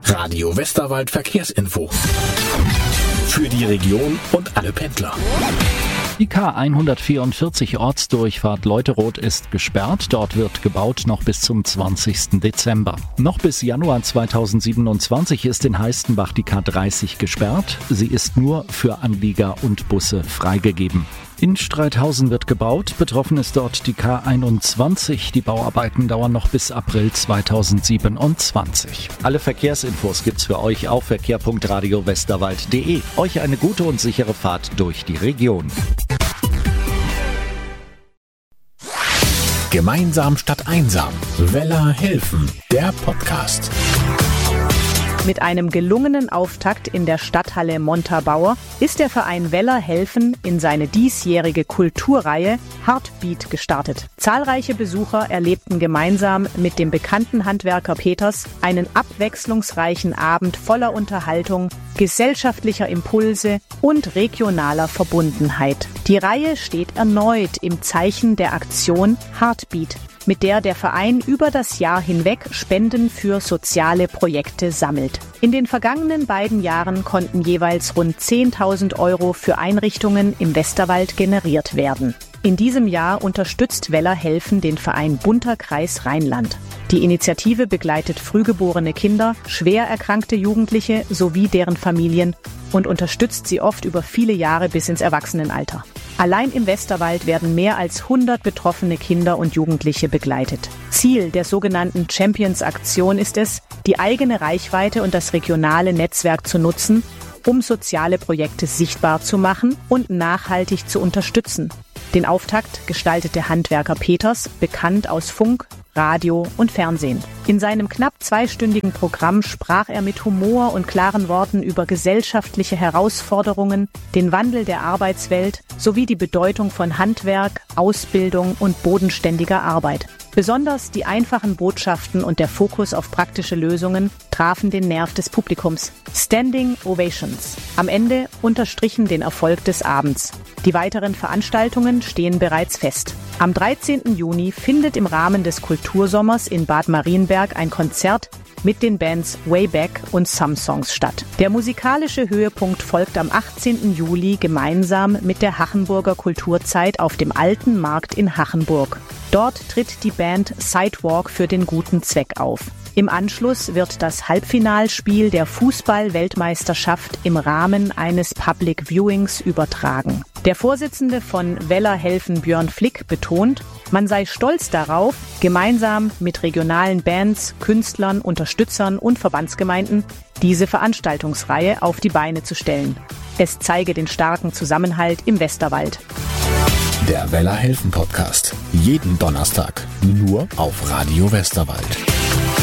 Radio Westerwald Verkehrsinfo. Für die Region und alle Pendler. Die K144 Ortsdurchfahrt Leuteroth ist gesperrt. Dort wird gebaut noch bis zum 20. Dezember. Noch bis Januar 2027 ist in Heistenbach die K30 gesperrt. Sie ist nur für Anlieger und Busse freigegeben. In Streithausen wird gebaut. Betroffen ist dort die K21. Die Bauarbeiten dauern noch bis April 2027. Alle Verkehrsinfos gibt's für euch auf verkehr.radiowesterwald.de. Euch eine gute und sichere Fahrt durch die Region. Gemeinsam statt einsam. Weller helfen. Der Podcast. Mit einem gelungenen Auftakt in der Stadthalle Montabaur ist der Verein Weller helfen in seine diesjährige Kulturreihe Heartbeat gestartet. Zahlreiche Besucher erlebten gemeinsam mit dem bekannten Handwerker Peters einen abwechslungsreichen Abend voller Unterhaltung, gesellschaftlicher Impulse und regionaler Verbundenheit. Die Reihe steht erneut im Zeichen der Aktion Heartbeat, mit der der Verein über das Jahr hinweg Spenden für soziale Projekte sammelt. In den vergangenen beiden Jahren konnten jeweils rund 10.000 Euro für Einrichtungen im Westerwald generiert werden. In diesem Jahr unterstützt Weller helfen den Verein Bunter Kreis Rheinland. Die Initiative begleitet frühgeborene Kinder, schwer erkrankte Jugendliche sowie deren Familien und unterstützt sie oft über viele Jahre bis ins Erwachsenenalter. Allein im Westerwald werden mehr als 100 betroffene Kinder und Jugendliche begleitet. Ziel der sogenannten Champions-Aktion ist es, die eigene Reichweite und das regionale Netzwerk zu nutzen, um soziale Projekte sichtbar zu machen und nachhaltig zu unterstützen. Den Auftakt gestaltete Handwerker Peters, bekannt aus Funk, Radio und Fernsehen. In seinem knapp zweistündigen Programm sprach er mit Humor und klaren Worten über gesellschaftliche Herausforderungen, den Wandel der Arbeitswelt sowie die Bedeutung von Handwerk, Ausbildung und bodenständiger Arbeit. Besonders die einfachen Botschaften und der Fokus auf praktische Lösungen trafen den Nerv des Publikums. Standing Ovations. Am Ende unterstrichen den Erfolg des Abends. Die weiteren Veranstaltungen stehen bereits fest. Am 13. Juni findet im Rahmen des Kultursommers in Bad Marienberg ein Konzert mit den Bands Wayback und Some Songs statt. Der musikalische Höhepunkt folgt am 18. Juli gemeinsam mit der Hachenburger Kulturzeit auf dem Alten Markt in Hachenburg. Dort tritt die Band Sidewalk für den guten Zweck auf. Im Anschluss wird das Halbfinalspiel der Fußball-Weltmeisterschaft im Rahmen eines Public Viewings übertragen. Der Vorsitzende von Weller helfen, Björn Flick, betont, man sei stolz darauf, gemeinsam mit regionalen Bands, Künstlern, Unterstützern und Verbandsgemeinden diese Veranstaltungsreihe auf die Beine zu stellen. Es zeige den starken Zusammenhalt im Westerwald. Der Weller helfen Podcast. Jeden Donnerstag. Nur auf Radio Westerwald.